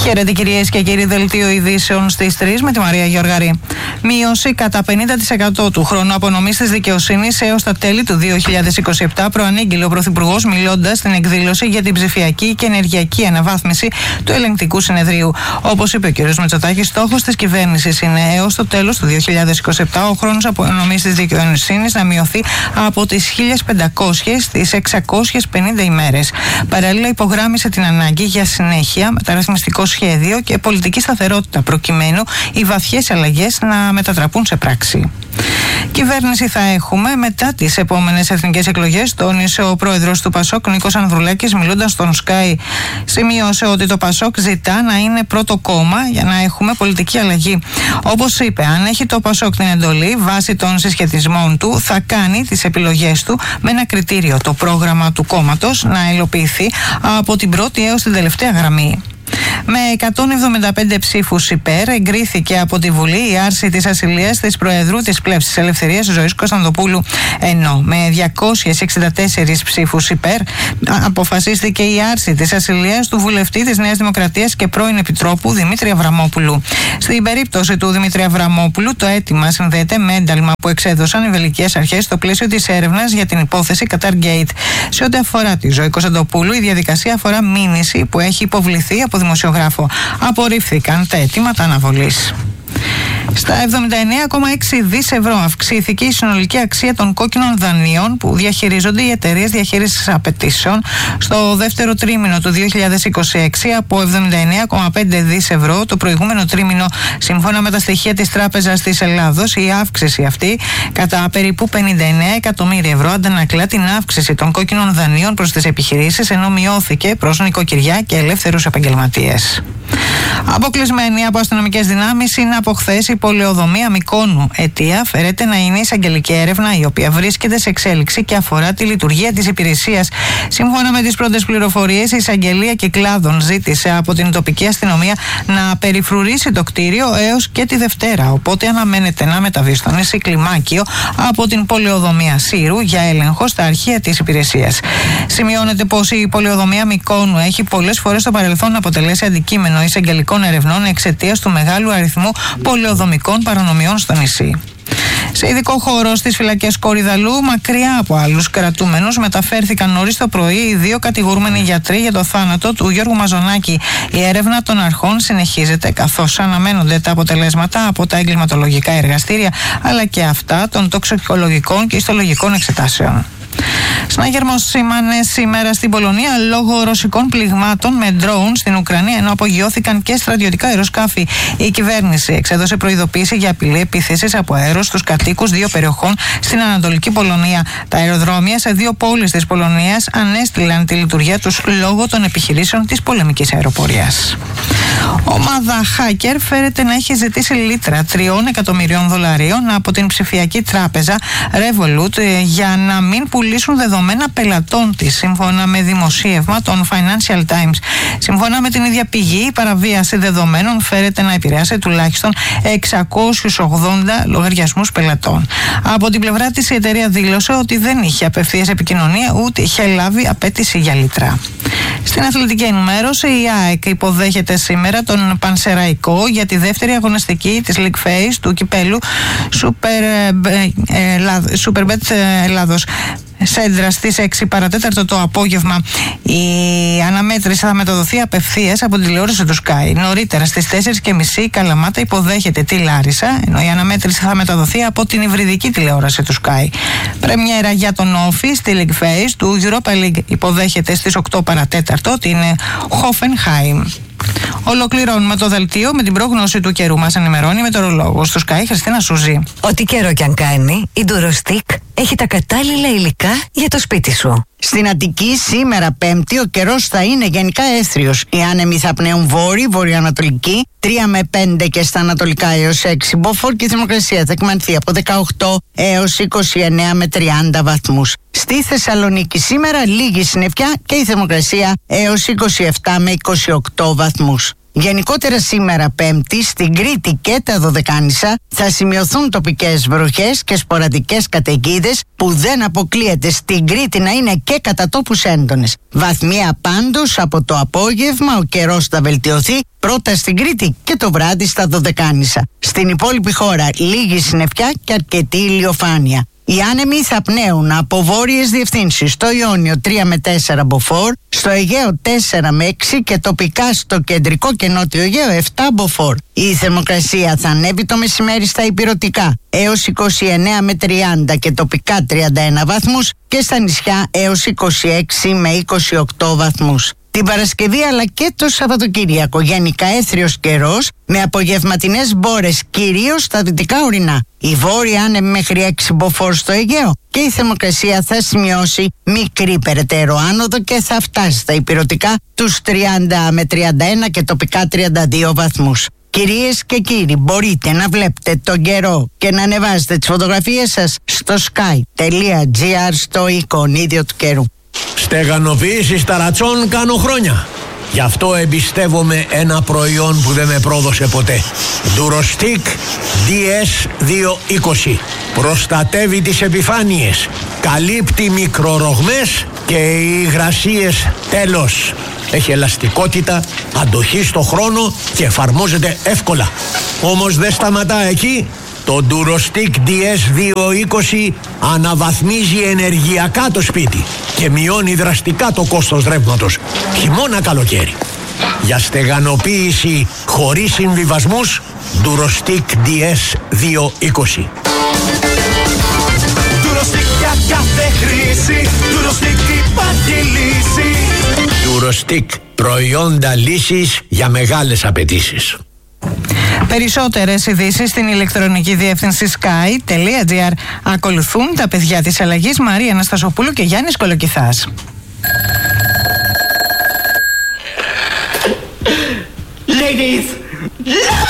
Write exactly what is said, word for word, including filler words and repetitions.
Χαίρετε κυρίες και κύριοι, δελτίο ειδήσεων στις τρεις με τη Μαρία Γεωργαρή. Μείωση κατά πενήντα τοις εκατό του χρόνου απονομής της δικαιοσύνης έως τα τέλη του δύο χιλιάδες είκοσι επτά, προανήγγειλε ο Πρωθυπουργός μιλώντας στην εκδήλωση για την ψηφιακή και ενεργειακή αναβάθμιση του Ελεγκτικού Συνεδρίου. Όπως είπε ο κ. Μητσοτάκης, στόχος της κυβέρνησης είναι έως το τέλος του δύο χιλιάδες είκοσι επτά ο χρόνος απονομής της δικαιοσύνης να μειωθεί από τις χίλιες πεντακόσιες στις εξακόσιες πενήντα ημέρες. Παράλληλα, υπογράμμισε την ανάγκη για συνέχεια, μεταρρυθμιστικό σχέδιο και πολιτική σταθερότητα, προκειμένου οι βαθιές αλλαγές να μετατραπούν σε πράξη. Κυβέρνηση θα έχουμε μετά τις επόμενες εθνικές εκλογές, τόνισε ο πρόεδρος του Πασόκ, Νίκος Ανδρουλάκης, μιλώντας στον Sky. Σημείωσε ότι το Πασόκ ζητά να είναι πρώτο κόμμα για να έχουμε πολιτική αλλαγή. Όπως είπε, αν έχει το Πασόκ την εντολή, βάσει των συσχετισμών του, θα κάνει τις επιλογές του με ένα κριτήριο: το πρόγραμμα του κόμματος να υλοποιηθεί από την πρώτη έως την τελευταία γραμμή. Με εκατόν εβδομήντα πέντε ψήφους υπέρ, εγκρίθηκε από τη Βουλή η άρση της ασυλίας της Προεδρού της Πλεύσης Ελευθερίας Ζωής Κωνσταντοπούλου, ενώ με διακόσιες εξήντα τέσσερις ψήφους υπέρ αποφασίστηκε η άρση της ασυλίας του βουλευτή της Νέας Δημοκρατίας και πρώην Επιτρόπου Δημήτρη Αβραμόπουλου. Στην περίπτωση του Δημήτρη Αβραμόπουλου, το αίτημα συνδέεται με ένταλμα που εξέδωσαν οι βελγικές αρχές στο πλαίσιο της έρευνας για την υπόθεση Qatargate. Σε ό,τι αφορά τη Ζωή Κωνσταντοπούλου, η διαδικασία αφορά μήνυση που έχει υποβληθεί από δημοσιογράφο. Απορρίφθηκαν τα αιτήματα αναβολής. Στα εβδομήντα εννέα κόμμα έξι δις ευρώ αυξήθηκε η συνολική αξία των κόκκινων δανείων που διαχειρίζονται οι εταιρείες διαχείρισης απαιτήσεων στο δεύτερο τρίμηνο του δύο χιλιάδες είκοσι έξι από εβδομήντα εννέα κόμμα πέντε δις ευρώ το προηγούμενο τρίμηνο. Σύμφωνα με τα στοιχεία της Τράπεζας της Ελλάδος, η αύξηση αυτή κατά περίπου πενήντα εννέα εκατομμύρια ευρώ αντανακλά την αύξηση των κόκκινων δανείων προς τις επιχειρήσεις, ενώ μειώθηκε προς νοικοκυριά και ελεύθερους επαγγελματίες. Αποκλεισμένη από αστυνομικές δυνάμεις είναι από χθες η πολεοδομία Μυκόνου. Αιτία φέρεται να είναι η εισαγγελική έρευνα, η οποία βρίσκεται σε εξέλιξη και αφορά τη λειτουργία της υπηρεσίας. Σύμφωνα με τις πρώτες πληροφορίες, η εισαγγελία Κυκλάδων ζήτησε από την τοπική αστυνομία να περιφρουρήσει το κτίριο έως και τη Δευτέρα. Οπότε αναμένεται να μεταβεί στο νησί Κλιμάκιο από την πολεοδομία Σύρου για έλεγχο στα αρχεία της υπηρεσίας. Σημειώνεται πως η πολεοδομία Μυκόνου έχει πολλές φορές στο παρελθόν αποτελέσει αντικείμενο εισαγγελικών ερευνών εξαιτίας του μεγάλου αριθμού πολεοδομικών παρανομιών στο νησί. Σε ειδικό χώρο στις φυλακές Κορυδαλού, μακριά από άλλους κρατούμενους, μεταφέρθηκαν νωρίς το πρωί οι δύο κατηγορούμενοι γιατροί για το θάνατο του Γιώργου Μαζονάκη. Η έρευνα των αρχών συνεχίζεται, καθώς αναμένονται τα αποτελέσματα από τα εγκληματολογικά εργαστήρια, αλλά και αυτά των τοξικολογικών και ιστολογικών εξετάσεων. Συνάγερμος σήμανε σήμερα στην Πολωνία λόγω ρωσικών πληγμάτων με ντρόουν στην Ουκρανία, ενώ απογειώθηκαν και στρατιωτικά αεροσκάφη. Η κυβέρνηση εξέδωσε προειδοποίηση για απειλή επίθεσης από αέρο στους κατοίκους δύο περιοχών στην Ανατολική Πολωνία. Τα αεροδρόμια σε δύο πόλεις της Πολωνίας ανέστηλαν τη λειτουργία τους λόγω των επιχειρήσεων της πολεμικής αεροπορίας. Ομάδα hacker φέρεται να έχει ζητήσει λίτρα τριών εκατομμυρίων δολαρίων από την ψηφιακή τράπεζα Revolut για να μην πουλήσουν δεδομένα πελατών της, σύμφωνα με δημοσίευμα των Financial Times. Σύμφωνα με την ίδια πηγή, η παραβίαση δεδομένων φέρεται να επηρεάσει τουλάχιστον εξακόσιους ογδόντα λογαριασμούς πελατών. Από την πλευρά της, η εταιρεία δήλωσε ότι δεν είχε απευθείας επικοινωνία ούτε είχε λάβει απέτηση για λίτρα. Στην αθλητική ενημέρωση, η ΑΕΚ υποδέχεται σήμερα τον Πανσεραϊκό για τη δεύτερη αγωνιστική της League Phase του κυπέλου Superbet Ελλάδος. Σέντρα στις έξι παρατέταρτο το απόγευμα. Η αναμέτρηση θα μεταδοθεί απευθείας από την τηλεόραση του Sky. Νωρίτερα στις τέσσερις και μισή η Καλαμάτα υποδέχεται τη Λάρισα, ενώ η αναμέτρηση θα μεταδοθεί από την υβριδική τηλεόραση του Sky. Πρεμιέρα για τον Όφη στη League Phase του Europa League υποδέχεται στις οκτώ παρατέταρτο την Hoffenheim. Ολοκληρώνουμε το δελτίο με την πρόγνωση του καιρού. Μας ενημερώνει η μετεωρολόγος του Sky, Χριστίνα Σουζή. Ό,τι καιρό κι αν κάνει, η Ντουροστικ έχει τα κατάλληλα υλικά για το σπίτι σου. Στην Αττική σήμερα Πέμπτη ο καιρός θα είναι γενικά έθριος. Οι άνεμοι θα πνέουν βόρειο, βορειοανατολική, τρία με πέντε και στα ανατολικά έως έξι μποφόρ και η θερμοκρασία θα εκμανθεί από δεκαοκτώ έως είκοσι εννέα με τριάντα βαθμούς. Στη Θεσσαλονίκη σήμερα λίγη συννεφιά και η θερμοκρασία έως είκοσι επτά με είκοσι οκτώ βαθμούς. Γενικότερα σήμερα Πέμπτη στην Κρήτη και τα Δωδεκάνησα θα σημειωθούν τοπικές βροχές και σποραδικές καταιγίδες που δεν αποκλείεται στην Κρήτη να είναι και κατά τόπους έντονες. Βαθμία πάντως από το απόγευμα ο καιρός θα βελτιωθεί, πρώτα στην Κρήτη και το βράδυ στα Δωδεκάνησα. Στην υπόλοιπη χώρα λίγη συννεφιά και αρκετή ηλιοφάνεια. Οι άνεμοι θα πνέουν από βόρειες διευθύνσεις στο Ιόνιο τρία με τέσσερα μποφόρ, στο Αιγαίο τέσσερα με έξι και τοπικά στο κεντρικό και νότιο Αιγαίο επτά μποφόρ. Η θερμοκρασία θα ανέβει το μεσημέρι στα ηπειρωτικά έως είκοσι εννέα με τριάντα και τοπικά τριάντα ένα βαθμούς και στα νησιά έως είκοσι έξι με είκοσι οκτώ βαθμούς. Την Παρασκευή αλλά και το Σαββατοκύριακο γενικά έθριος καιρός με απογευματινές μπόρες κυρίως στα δυτικά ορεινά. Η βόρεια άνεμη μέχρι έξι μποφόρ στο Αιγαίο και η θερμοκρασία θα σημειώσει μικρή περαιτέρω άνοδο και θα φτάσει στα ηπειρωτικά τους τριάντα με τριάντα ένα και τοπικά τριάντα δύο βαθμούς. Κυρίες και κύριοι, μπορείτε να βλέπετε τον καιρό και να ανεβάζετε τις φωτογραφίες σας στο sky τελεία gr στο εικονίδιο του καιρού. Στεγανοποίηση ταρατσών κάνω χρόνια. Γι' αυτό εμπιστεύομαι ένα προϊόν που δεν με πρόδωσε ποτέ. Durostic ντι ες διακόσια είκοσι. Προστατεύει τις επιφάνειες, καλύπτει μικρορογμές και υγρασίες τέλος. Έχει ελαστικότητα, αντοχή στο χρόνο και εφαρμόζεται εύκολα. Όμως δεν σταματά εκεί. Το Durostic ντι ες διακόσια είκοσι αναβαθμίζει ενεργειακά το σπίτι και μειώνει δραστικά το κόστος ρεύματος, χειμώνα καλοκαίρι. Για στεγανοποίηση χωρίς συμβιβασμούς, Durostic ντι ες διακόσια είκοσι. Durostic για κάθε χρήση, Durostic υπάρχει λύση. Durostic, προϊόντα λύσης για μεγάλες απαιτήσεις. Περισσότερες ειδήσεις στην ηλεκτρονική διεύθυνση sky τελεία gr. Ακολουθούν τα παιδιά της αλλαγής Μαρία Αναστασοπούλου και Γιάννης Κολοκυθάς. Ladies!